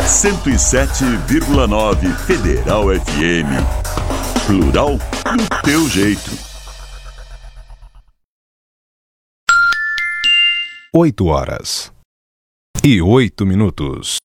107,9 Federal FM. Plural do teu jeito. 8h08.